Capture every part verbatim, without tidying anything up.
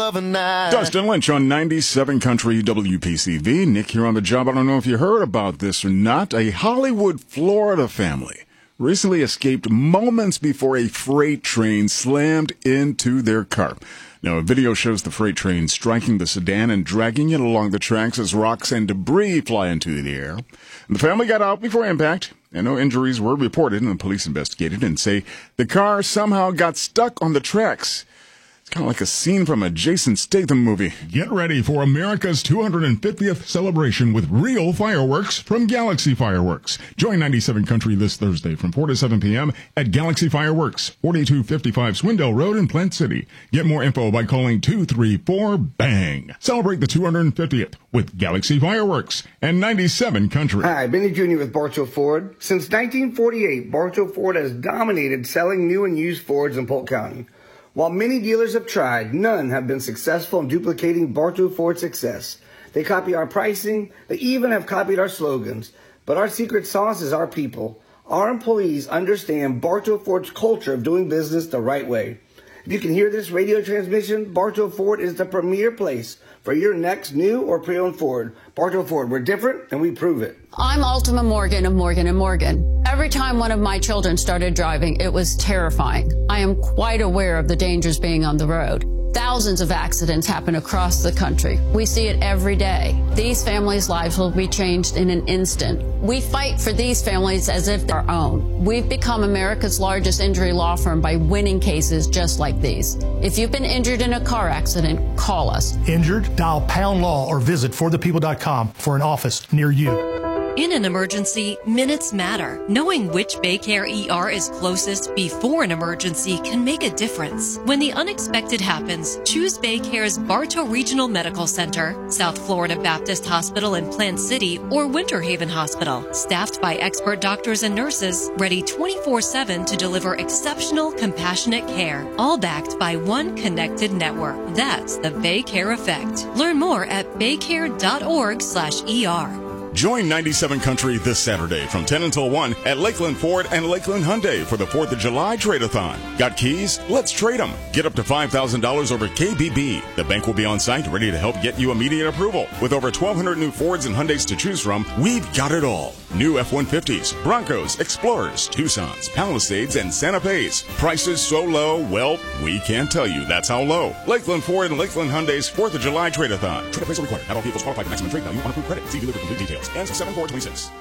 of a night. Dustin Lynch on ninety-seven Country W P C V. Nick here on the job. I don't know if you heard about this or not. A Hollywood, Florida family recently escaped moments before a freight train slammed into their car. Now, a video shows the freight train striking the sedan and dragging it along the tracks as rocks and debris fly into the air. And the family got out before impact, and no injuries were reported, and the police investigated and say the car somehow got stuck on the tracks. Kind of like a scene from a Jason Statham movie. Get ready for America's two hundred fiftieth celebration with real fireworks from Galaxy Fireworks. Join ninety-seven Country this Thursday from four to seven p.m. at Galaxy Fireworks, forty-two fifty-five Swindell Road in Plant City. Get more info by calling two three four, BANG. Celebrate the two hundred fiftieth with Galaxy Fireworks and ninety-seven Country. Hi, Benny Junior with Bartow Ford. Since nineteen forty-eight, Bartow Ford has dominated selling new and used Fords in Polk County. While many dealers have tried, none have been successful in duplicating Bartow Ford's success. They copy our pricing, they even have copied our slogans. But our secret sauce is our people. Our employees understand Bartow Ford's culture of doing business the right way. If you can hear this radio transmission, Bartow Ford is the premier place for your next new or pre-owned Ford. Bartow Ford, we're different and we prove it. I'm Ultima Morgan of Morgan and Morgan. Every time one of my children started driving, it was terrifying. I am quite aware of the dangers being on the road. Thousands of accidents happen across the country. We see it every day. These families' lives will be changed in an instant. We fight for these families as if they're our own. We've become America's largest injury law firm by winning cases just like these. If you've been injured in a car accident, call us. Injured? Dial pound law or visit for the people dot com for an office near you. In an emergency, minutes matter. Knowing which Baycare E R is closest before an emergency can make a difference. When the unexpected happens, choose Baycare's Bartow Regional Medical Center, South Florida Baptist Hospital in Plant City, or Winter Haven Hospital. Staffed by expert doctors and nurses, ready twenty-four seven to deliver exceptional, compassionate care. All backed by one connected network. That's the Baycare Effect. Learn more at baycare.org slash ER. Join ninety-seven Country this Saturday from ten until one at Lakeland Ford and Lakeland Hyundai for the fourth of July Trade-a-thon. Got keys? Let's trade them. Get up to five thousand dollars over K B B. The bank will be on site ready to help get you immediate approval. With over twelve hundred new Fords and Hyundais to choose from, we've got it all. New F one fifties, Broncos, Explorers, Tucsons, Palisades, and Santa Fe's. Prices so low, well, we can't tell you that's how low. Lakeland Ford and Lakeland Hyundai's fourth of July Trade-a-thon. Trade appraisal required. Not all vehicles qualify for maximum trade value on approved credit. See dealer for complete details. Ends seven four twenty-six.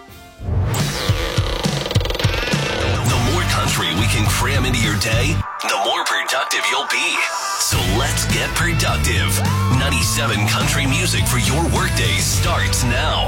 The more country we can cram into your day, the more productive you'll be. So let's get productive. ninety-seven Country Music for your workday starts now.